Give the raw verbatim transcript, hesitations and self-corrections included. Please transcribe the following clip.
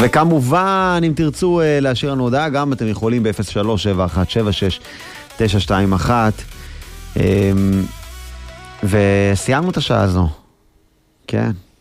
וכמובן, אם תרצו להשאיר לנו הודעה, גם אתם יכולים ב-אפס שלוש שבע אחת שבע שש תשע שתיים אחת. וסיימנו את השעה הזו. כן.